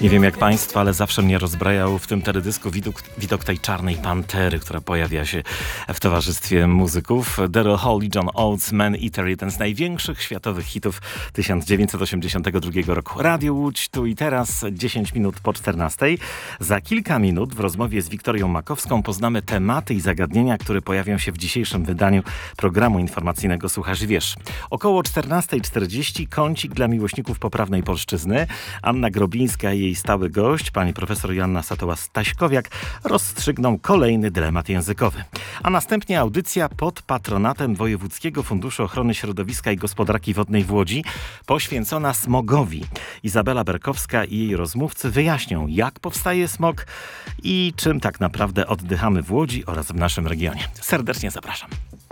Nie wiem jak Państwa, ale zawsze mnie rozbrajał w tym teledysku widok tej czarnej pantery, która pojawia się w towarzystwie muzyków. Daryl Hall i John Oates, Man Eater, jeden z największych światowych hitów 1982 roku. Radio Łódź, tu i teraz, 10 minut po 14. Za kilka minut w rozmowie z Wiktorią Makowską poznamy tematy i zagadnienia, które pojawią się w dzisiejszym wydaniu programu informacyjnego Słuchasz i Wiesz. Około 14:40 kącik dla miłośników poprawnej polszczyzny. Anna Grobińska i jej stały gość, pani profesor Joanna Satoła-Staśkowiak, rozstrzygną kolejny dylemat językowy. A następnie audycja pod patronatem Wojewódzkiego Funduszu Ochrony Środowiska i Gospodarki Wodnej w Łodzi, poświęcona smogowi. Izabela Berkowska i jej rozmówcy wyjaśnią, jak powstaje smog i czym tak naprawdę oddychamy w Łodzi oraz w naszym regionie. Serdecznie zapraszam.